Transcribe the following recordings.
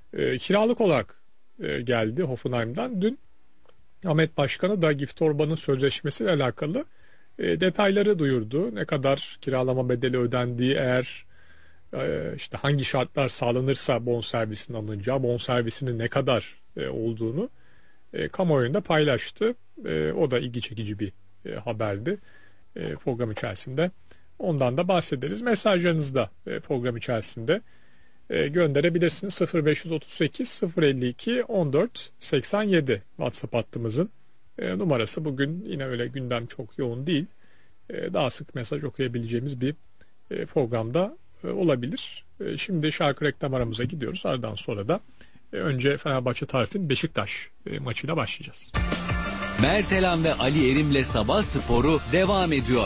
Kiralık olarak geldi Hoffenheim'dan. Dün Ahmet Başkanı da Gift Orban'ın sözleşmesiyle alakalı detayları duyurdu. Ne kadar kiralama bedeli ödendiği, eğer işte hangi şartlar sağlanırsa bonservisin alınacağı, bonservisinin ne kadar olduğunu kamuoyunda paylaştı. O da ilgi çekici bir haberdi program içerisinde. Ondan da bahsederiz. Mesajlarınızı da program içerisinde gönderebilirsiniz. 0538 052 14 87 WhatsApp hattımızın numarası. Bugün yine öyle gündem çok yoğun değil. Daha sık mesaj okuyabileceğimiz bir programda olabilir. Şimdi şarkı reklam aramıza gidiyoruz. Aradan sonra da önce Fenerbahçe Tarif'in Beşiktaş maçıyla başlayacağız. Mertelan ve Ali Erim'le Sabah Sporu devam ediyor.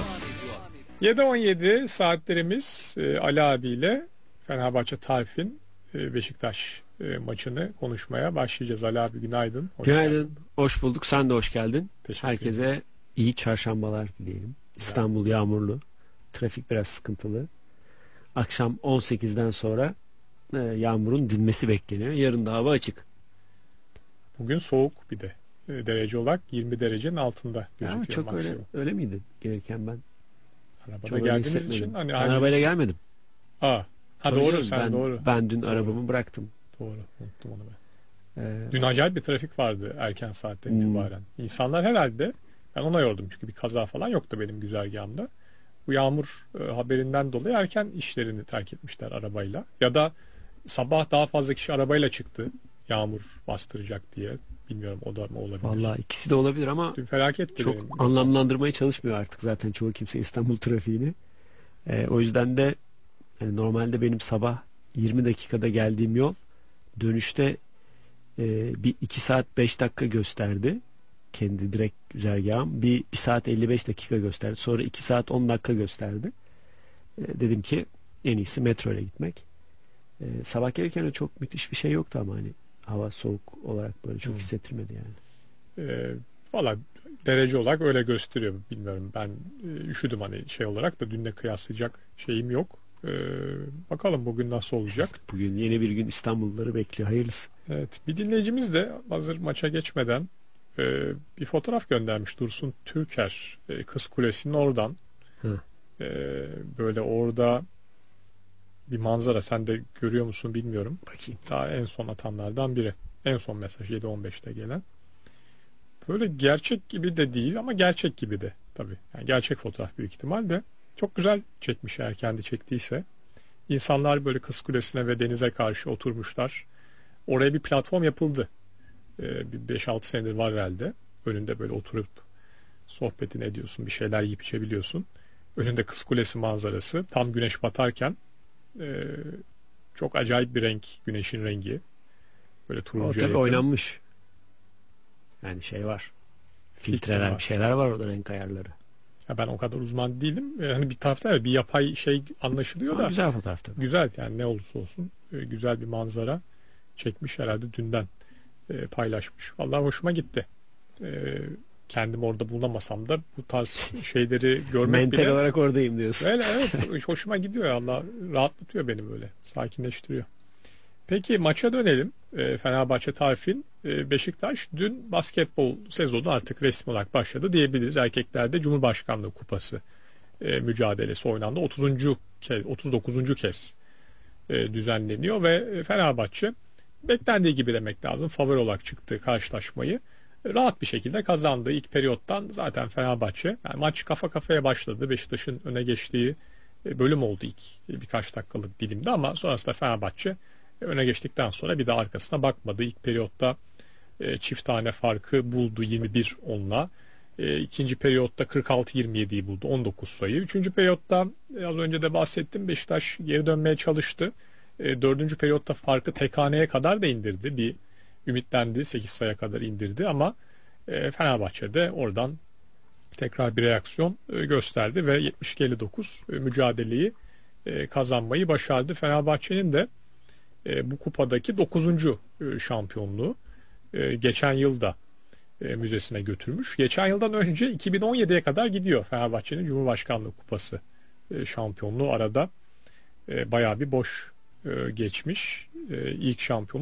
7:17 saatlerimiz. Ali abiyle Fenerbahçe Tarif'in Beşiktaş maçını konuşmaya başlayacağız. Ali abi günaydın. Günaydın. Hoş bulduk. Sen de hoş geldin. Herkese iyi çarşambalar dileyelim. İstanbul yağmurlu. Trafik biraz sıkıntılı. Akşam 18'den sonra yağmurun dinmesi bekleniyor. Yarın da hava açık. Bugün soğuk bir de. Derece olarak 20 derecenin altında gözüküyor çok maksimum. öyle miydi gelirken ben? Arabada geldiğiniz için ben arabayla gelmedim. Doğru canım, sen doğru. Ben dün arabamı bıraktım. Doğru, unuttum onu ben. Dün acayip bir trafik vardı erken saatten itibaren. İnsanlar herhalde, ben ona yordum çünkü bir kaza falan yoktu benim güzergahımda. Bu yağmur haberinden dolayı erken işlerini terk etmişler arabayla. Ya da sabah daha fazla kişi arabayla çıktı yağmur bastıracak diye. Bilmiyorum, o da mı olabilir? Vallahi ikisi de olabilir ama dün felaketti çok benim. anlamlandırmaya çalışmıyor artık zaten çoğu kimse İstanbul trafiğini. O yüzden de yani normalde benim sabah 20 dakikada geldiğim yol dönüşte bir 2 saat 5 dakika gösterdi. Kendi direkt güzergahım. Bir saat 55 dakika gösterdi. Sonra 2 saat 10 dakika gösterdi. Dedim ki en iyisi metro ile gitmek. Sabah gelirken çok müthiş bir şey yoktu ama hani hava soğuk olarak böyle çok hissettirmedi yani. Valla derece olarak öyle gösteriyor. Bilmiyorum, ben üşüdüm hani şey olarak da, dünle kıyaslayacak şeyim yok. Bakalım bugün nasıl olacak. Bugün yeni bir gün İstanbulluları bekliyor. Hayırlısı. Evet, bir dinleyicimiz de hazır maça geçmeden bir fotoğraf göndermiş. Dursun Türker, Kız Kulesi'nin oradan. Böyle orada bir manzara, sen de görüyor musun bilmiyorum. Bakayım. Daha en son atanlardan biri. En son mesaj 7:15'te gelen. Böyle gerçek gibi de değil ama gerçek gibi de tabii. Yani gerçek fotoğraf büyük ihtimalle. Çok güzel çekmiş eğer kendi çektiyse. İnsanlar böyle Kız Kulesi'ne ve denize karşı oturmuşlar. Oraya bir platform yapıldı. Bir 5-6 senedir var herhalde. Önünde böyle oturup sohbetini ediyorsun. Bir şeyler yiyip içebiliyorsun. Önünde Kız Kulesi manzarası. Tam güneş batarken çok acayip bir renk. Güneşin rengi. Böyle turuncu. Tabii oynanmış. Yani şey var. Filtreler, bir şeyler var orada, renk ayarları. Ya ben o kadar uzman değilim. Hani bir tarafta bir yapay şey anlaşılıyor da. Güzel fotoğraf tabii. Güzel yani, ne olursa olsun güzel bir manzara çekmiş herhalde, dünden paylaşmış. Vallahi hoşuma gitti. Kendim orada bulunamasam da bu tarz şeyleri görmek mental bile olarak oradayım diyorsun. öyle, evet, hoşuma gidiyor ya, Allah rahatlatıyor beni, böyle sakinleştiriyor. Peki maça dönelim. Fenerbahçe Tarif'in Beşiktaş dün basketbol sezonu artık resmi olarak başladı diyebiliriz. Erkeklerde Cumhurbaşkanlığı Kupası mücadelesi oynandı. 39. kez düzenleniyor ve Fenerbahçe beklendiği gibi demek lazım, favori olarak çıktığı karşılaşmayı rahat bir şekilde kazandı. İlk periyottan zaten Fenerbahçe, yani maç kafa kafaya başladı. Beşiktaş'ın öne geçtiği bölüm oldu ilk birkaç dakikalık dilimde ama sonrasında Fenerbahçe öne geçtikten sonra bir de arkasına bakmadı. İlk periyotta çift tane farkı buldu 21-10'la. İkinci periyotta 46-27'yi buldu, 19 sayı. Üçüncü periyotta az önce de bahsettim, Beşiktaş geri dönmeye çalıştı. Dördüncü periyotta farkı tek haneye kadar da indirdi. Bir ümitlendi, 8 sayıya kadar indirdi ama Fenerbahçe de oradan tekrar bir reaksiyon gösterdi ve 72-59 mücadeleyi kazanmayı başardı. Fenerbahçe'nin de bu kupadaki 9. şampiyonluğu, geçen yılda müzesine götürmüş. Geçen yıldan önce 2017'ye kadar gidiyor Fenerbahçe'nin Cumhurbaşkanlığı Kupası şampiyonluğu, arada bayağı bir boş geçmiş. İlk şampiyonluk